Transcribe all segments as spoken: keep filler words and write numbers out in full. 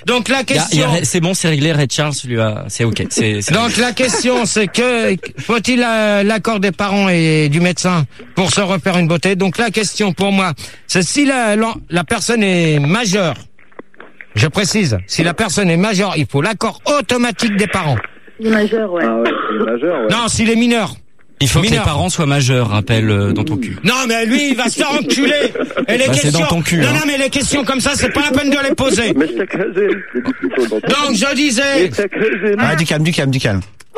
Donc la question. Y a, y a, c'est bon, c'est réglé. Ray Charles lui a, c'est ok. C'est, c'est Donc la question, c'est que faut-il euh, l'accord des parents et du médecin pour se refaire une beauté? Donc la question pour moi, c'est si la, la, la personne est majeure. Je précise, si la personne est majeure, il faut l'accord automatique des parents. Il est majeur, ouais. Ah ouais, il est majeur, ouais. Non, s'il est mineur. Il faut mineur. que les parents soient majeurs, rappelle euh, dans ton cul. Non, mais lui, il va se faire enculer. Et les bah, questions. c'est dans ton cul, non, hein. non, mais les questions comme ça, c'est pas la peine de les poser. Mais je t'ai crasé. Donc je disais. Ah, du calme, du calme, du calme.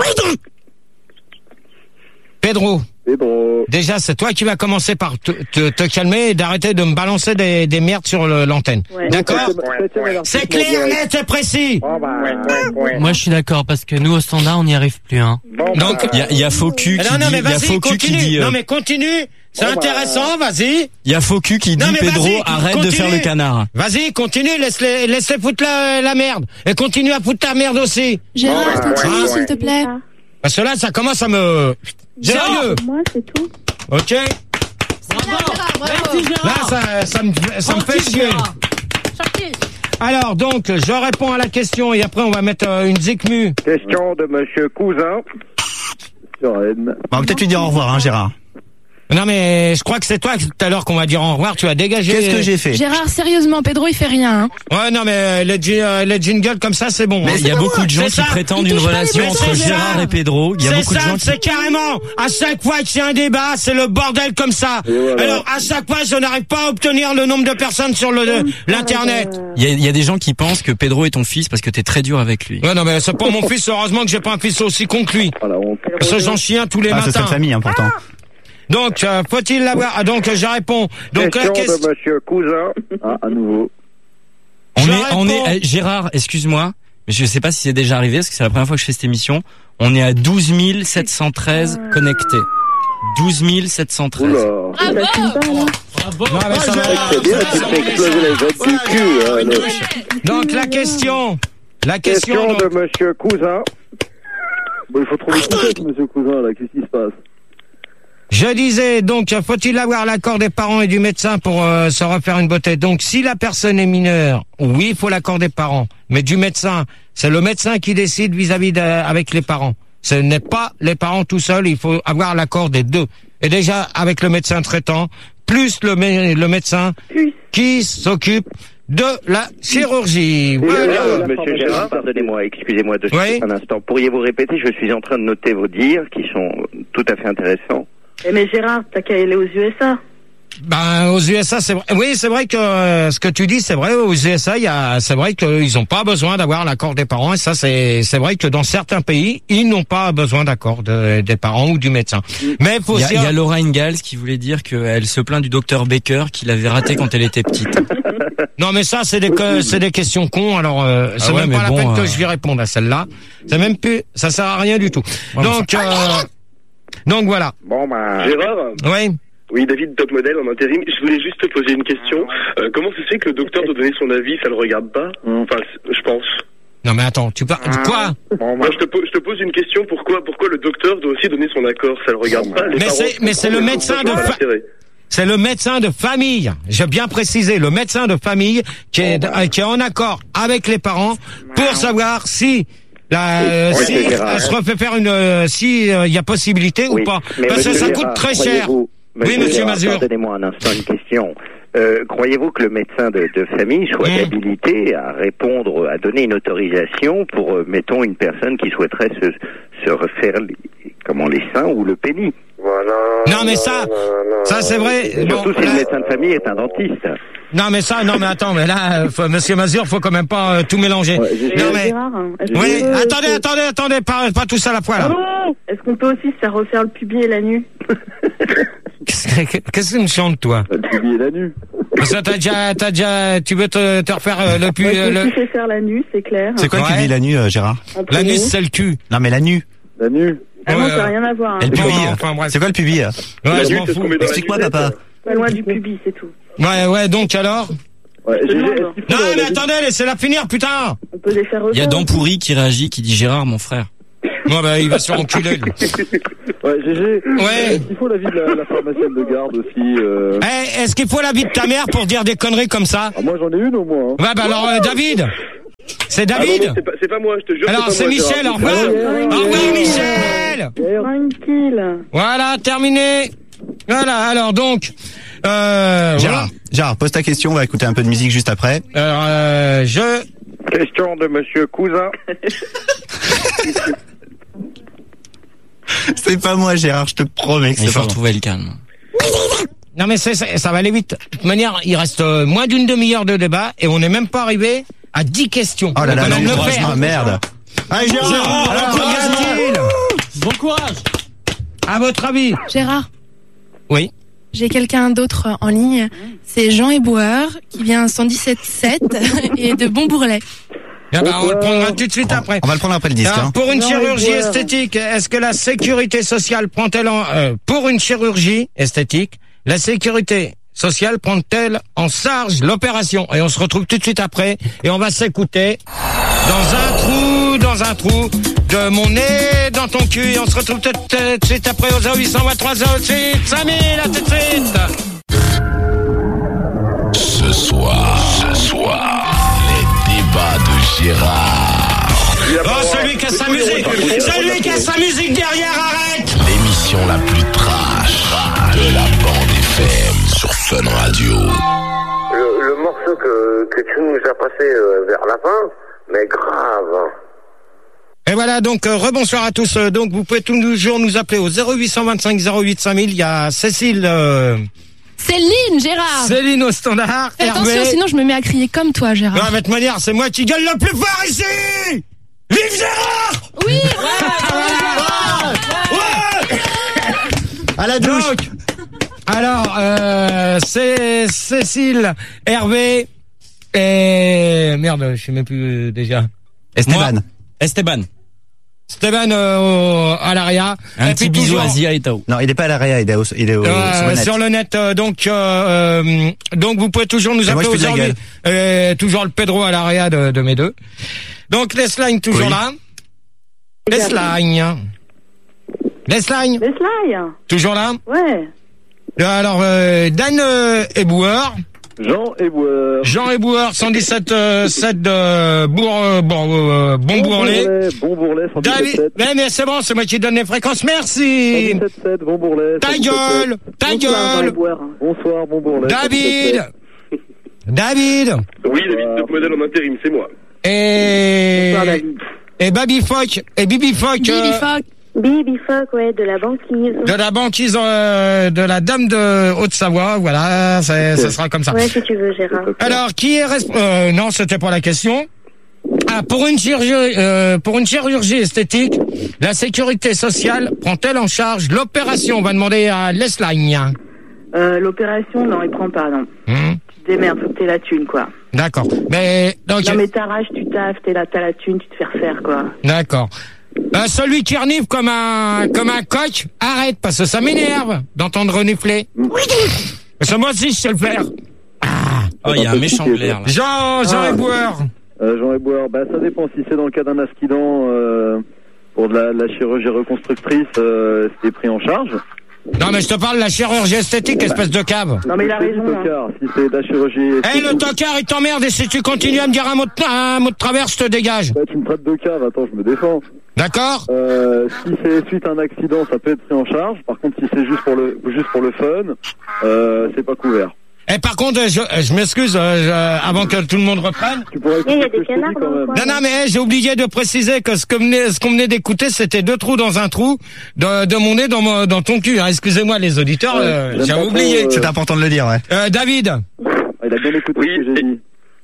Pedro. Pedro. Déjà, c'est toi qui vas commencer par te, te, te calmer et d'arrêter de me balancer des, des merdes sur le, l'antenne. Ouais. D'accord? C'est clair, net et précis. Moi, je suis d'accord parce que nous, au standard, on n'y arrive plus, hein. Donc, Il y a, il y a faux cul qui non, non, dit, mais il y a vas-y, faux cul qui continue. dit, euh, Non, mais continue. C'est intéressant, vas-y. il y a faux cul qui dit, Non, mais Pedro, vas-y, arrête continue. de faire le canard. Vas-y, continue, laisse-les, laisse-les foutre la, la merde. Et continue à foutre ta merde aussi. Gérard, continue, ouais, s'il te plaît. Parce que là, ça commence à me... Sérieux. Moi, c'est tout. Ok. Là, ça, ça me, ça me fait chier. Alors, donc, je réponds à la question et après, on va mettre euh, une zikmu. Question de Monsieur Cousin. Sur N. On va peut-être lui dire au revoir, hein, Gérard. Non, mais je crois que c'est toi tout à l'heure qu'on va dire au revoir. Tu as dégagé. Qu'est-ce que j'ai fait? Gérard, sérieusement, Pedro, il fait rien. Hein. Ouais, non, mais les, gi- euh, les jingles comme ça, c'est bon. Mais hein. il y a beaucoup de gens C'est qui ça. prétendent Il une touche pas les relation blessés, entre c'est Gérard ça. et Pedro. Il y a C'est beaucoup de simple, gens qui... c'est carrément, à chaque fois qu'il y a un débat, c'est le bordel comme ça. voilà. Alors, à chaque fois, je n'arrive pas à obtenir le nombre de personnes sur le, le- l'internet. Il y a, il y a des gens qui pensent que Pedro est ton fils parce que t'es très dur avec lui. Ouais, non, mais c'est pas mon fils, heureusement que j'ai pas un fils aussi con que lui. Voilà, on... Parce que j'en chie un tous les Ah, c'est matins. cette famille, hein, pourtant. Donc, euh, faut-il l'avoir? Ah, donc, je réponds. Donc, question la question. de Monsieur Cousin. Ah, à nouveau. On Je est, réponds. on est, eh, Gérard, excuse-moi, mais je sais pas si c'est déjà arrivé parce que c'est la première fois que je fais cette émission. On est à douze mille sept cent treize connectés. douze mille sept cent treize. Oula. Ça filme pas, là. Non, mais ça va. C'est bien, tu fais exploser les autres du cul. hein, le- Donc, la question. La question. Question donc- de Monsieur Cousin. Bon, il faut trouver le contexte, Monsieur Cousin, là. Qu'est-ce qui se passe? Je disais, donc, faut-il avoir l'accord des parents et du médecin pour euh, se refaire une beauté? Donc, si la personne est mineure, oui, il faut l'accord des parents. Mais du médecin, c'est le médecin qui décide vis-à-vis de, avec les parents. Ce n'est pas les parents tout seuls, il faut avoir l'accord des deux. Et déjà, avec le médecin traitant, plus le, mé- le médecin qui s'occupe de la chirurgie. Voilà. Euh, Monsieur Gérard, pardonnez-moi, excusez-moi de Oui. un instant. Pourriez-vous répéter? Je suis en train de noter vos dires qui sont tout à fait intéressants. Eh, mais Gérard, t'as qu'à aller aux U S A. Ben, aux U S A, c'est vrai. Oui, c'est vrai que euh, ce que tu dis, c'est vrai. Aux U S A, il y a, c'est vrai qu'ils n'ont pas besoin d'avoir l'accord des parents. Et ça, c'est, c'est vrai que dans certains pays, ils n'ont pas besoin d'accord de, des parents ou du médecin. Mais faut Il y a, aussi- il y a Laura Ingalls qui voulait dire qu'elle se plaint du docteur Baker qui l'avait raté quand elle était petite. Non, mais ça, c'est des, que- c'est des questions cons. Alors, euh, c'est Ah ouais, même mais pas bon, la peine euh, que je lui réponde à celle-là. C'est même plus, ça sert à rien du tout. Donc, euh, donc voilà. Bon, bah. Gérard? Oui. Oui, David, top modèle en intérim. Je voulais juste te poser une question. Euh, comment ça se fait que le docteur doit donner son avis, ça le regarde pas? Enfin, c- je pense. Non, mais attends, tu parles de quoi? Moi, je te, po- je te pose une question. Pourquoi, pourquoi le docteur doit aussi donner son accord? Ça le regarde pas. Les Mais parents, c'est- je mais c'est le comprends, médecin je vois de pas fa- l'intérêt. C'est le médecin de famille, j'ai bien précisé, le médecin de famille qui est, euh, qui est en accord avec les parents pour savoir si la, euh, Oui, si c'est Gérard. elle se refait faire une, euh, si il y a possibilité Oui, ou pas, mais parce que monsieur ça Gérard, coûte très cher. croyez-vous- Oui, monsieur Gérard, Mazur. Pardonnez-moi un instant une question. Euh, croyez-vous que le médecin de, de famille soit Mmh. habilité à répondre, à donner une autorisation pour, euh, mettons, une personne qui souhaiterait se, se refaire les, comment, les seins ou le pénis? Voilà. Non, mais ça, ça c'est vrai. Et Bon, surtout si là- le médecin de famille est un dentiste. non, mais ça, non, mais attends, mais là, euh, faut- monsieur Mazur, faut quand même pas euh, tout mélanger. Ouais, j'ai- non, Euh, mais, Gérard, est-ce qu'on oui, peut- attendez, attendez, attendez, pas, pas tout ça à la fois, là. Est-ce qu'on peut aussi se faire refaire le pubis et la nuit? Qu'est-ce que qu'est-ce que tu me chantes, toi? Le pubis et la nu. Parce que t'as déjà, t'as déjà, tu veux te, te refaire euh, le pu, Moi, euh, je me le, suis fait faire la nuit, c'est clair. C'est quoi le Ouais. pubis la nuit, euh, Gérard? En la premier. nuit, c'est le cul. Non, mais la nuit. La nu. Ah non, Ouais, ça n'a ouais. rien à voir. hein. Et le Bon, pubis. enfin, bref. C'est quoi le pubis? euh Ouais, La je nuit, m'en c'est ce fous. qu'on met dans la Explique-moi, cuvette. papa. Pas loin du pubis, c'est tout. Ouais, ouais, donc alors? Ouais, Je j'ai- demande. est-ce qu'il faut Non, la- mais la- attendez, laissez-la finir, putain! On peut les faire refaire. Il y a aussi. Dampourri qui réagit, qui dit Gérard, mon frère. Non, bah, il va se faire enculer, lui. Ouais, G G. Ouais. Est-ce qu'il faut l'avis de la, la pharmacienne de garde aussi euh... Eh, est-ce qu'il faut la vie de ta mère pour dire des conneries comme ça? ah, moi, j'en ai une au moins. Hein. Ouais, bah alors, euh, David! C'est Ah non, David non, c'est pas, c'est pas moi, je te jure. Alors, c'est pas moi, Michel, Gérard. au revoir. Ouais, Au revoir, ouais. Michel. Tranquille. Voilà, terminé. Voilà, alors donc, euh, Gérard, Gérard, pose ta question, on va écouter un peu de musique juste après. voilà. Alors, euh, je... Question de Monsieur Cousin. C'est pas moi, Gérard, je te promets que Il c'est faut pas moi. retrouver le calme. Non mais c'est, c'est- ça va aller vite. De toute manière, il reste euh, moins d'une demi-heure de débat et on n'est même pas arrivé à dix questions. Oh là là, On va le faire. l'encouragement, merde. Allez, Gérard, Alors, regarde-t-il. Bon courage. À votre avis? Gérard, Oui. j'ai quelqu'un d'autre en ligne. C'est Jean Éboueur qui vient cent dix-sept sept et de Bonbourlet. Ah bah, on le prendra tout de suite après. On va le prendre après le disque. Alors, Hein. pour une Non, chirurgie Éboueur. esthétique, est-ce que la sécurité sociale prend-elle en, euh, pour une chirurgie esthétique, la sécurité sociale prend-elle en charge l'opération? Et on se retrouve tout de suite après et on va s'écouter dans un trou, dans un trou de mon nez dans ton cul et on se retrouve tout de suite après au zéro huit cent vingt-trois zéro huit cinq mille, à tout de suite. Ce soir, ce soir, les débats de Gérard. Oh, celui qui a sa musique, celui qui a sa musique derrière, arrête! L'émission la plus trash de la bande F M sur Fun Radio. Le, le morceau que, que tu nous as passé euh, vers la fin, mais grave. Et voilà, donc euh, rebonsoir à tous. Euh, donc vous pouvez toujours nous appeler au zéro huit cent vingt-cinq zéro huit cinq mille. Il y a Cécile, euh, Céline, Gérard. Céline au standard, Fais attention, Hervé. sinon je me mets à crier comme toi, Non, Gérard. de toute manière, c'est moi qui gueule le plus fort ici. Vive Gérard! Oui. Ouais. À la douche. Donc, alors, euh, c'est Cécile, Hervé et merde, je sais même plus euh, déjà. Esteban. Moi, Esteban. Stéban euh, au- à l'Aria. Un Et petit puis bisou toujours, à Zia et Tao. Non, il est pas à l'Area, il est au, il est au, Euh, sur le net. sur le net, euh, donc euh, euh, donc vous pouvez toujours nous Et moi, appeler je fais de la aujourd'hui. Euh, toujours le Pedro à l'area de, de mes deux. Donc Lesline toujours Oui. là. Lesline. Lesline Les slides. toujours là. Ouais. Euh, Alors euh, Dan euh, Éboueur, Jean Éboueur. Jean Éboueur cent dix-sept euh, sept de Bourg euh, bon, euh, Bonbourlet. Bonbourlet, cent David, dix-sept sept. mais, mais c'est bon, c'est moi qui donne les fréquences. Merci. cent dix-sept sept, Bonbourlet. Ta cent dix-sept sept. gueule, ta Bonsoir, Jean gueule. Éboueur. Bonsoir, Bonbourlet. David, David Oui, David, top modèle en intérim, c'est moi. et Bonsoir, David. et Baby Fock et Bibi Fock. Bibi euh, Fock. Bibi Fock, ouais, de la banquise. de la banquise euh, de la dame de Haute-Savoie, voilà, c'est- ça sera comme ça. Ouais, si tu veux, Gérard. Alors, qui est resp- euh, non, c'était pas la question. Ah, pour une chirurgie, euh, pour une chirurgie esthétique, la sécurité sociale prend-elle en charge l'opération? On va demander à Lesline. Euh, l'opération, non, il prend pas, non. Hum, Tu te démerdes, faut que t'aies la thune, quoi. D'accord. Mais donc, Non, mais t'arraches, tu taffes, t'es là, t'as la thune, tu te fais refaire, quoi. d'accord. Euh, celui qui renifle comme un comme un coq, arrête parce que ça m'énerve d'entendre renifler. Parce que moi aussi je sais le faire. Oh, il y a un méchant glaire, là. Jean Jean Ah. Éboueur. Euh, Jean Éboueur, bah, ça dépend si c'est dans le cas d'un accident, euh, pour de la, la chirurgie reconstructrice, euh, c'est pris en charge. Non mais je te parle de la chirurgie esthétique, espèce de cave. Non, mais il a C'est du raison, hein. tocard, si c'est de la chirurgie Eh esthétique. le tocard il t'emmerde et si tu continues à me dire un mot de, un mot de travers, je te dégage. Bah, tu me traites de cave, attends, je me défends. D'accord? Euh, si c'est suite à un accident, ça peut être pris en charge. Par contre, si c'est juste pour le, juste pour le fun, euh, c'est pas couvert. Et par contre, je, je m'excuse, euh, je- avant que tout le monde reprenne. Tu pourrais Il y a écouter des ce que je te dis canards quand dans le même. coin. Non, non, mais eh, j'ai oublié de préciser que ce que venait, ce qu'on venait d'écouter, c'était deux trous dans un trou de, de mon nez dans, mon- dans ton cul. Hein. Excusez-moi les auditeurs, Ouais, euh, j'aime j'avais pas oublié. trop, euh, C'est important de le dire, ouais. Euh, David, Ah, il a bien écouté Oui, ce que j'ai et- dit.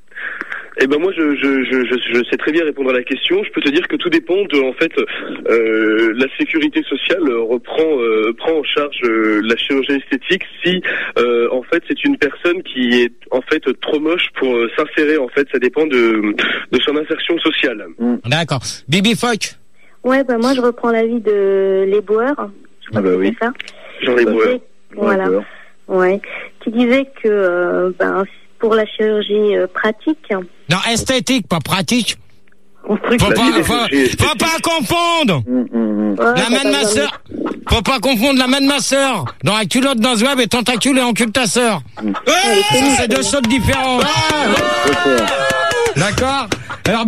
Eh ben moi je, je, je, je, je sais très bien répondre à la question. Je peux te dire que tout dépend de en fait euh, la sécurité sociale euh, reprend euh, prend en charge euh, la chirurgie esthétique si euh, en fait c'est une personne qui est en fait trop moche pour euh, s'insérer. En fait ça dépend de de son insertion sociale. d'accord. Bibi Fock, Ouais, bah, moi, je reprends l'avis de l'éboueur. Je crois Ah bah que oui. c'est ça. J'en ai Qui besoin. disait- Voilà. D'accord. Ouais. Qui disait que, euh, ben, pour la chirurgie euh, pratique, non esthétique, pas pratique. construction. Faut La pas, chirurgie faut, esthétique. faut pas confondre. Hum, hum, hum. Ouais, La t'as main pas de ma besoin sœur. Faut pas confondre la main de ma sœur dans la culotte d'un zouave et tentacule et encule ta sœur. Ouais, ça, c'est deux choses différentes. D'accord. D'accord? Alors,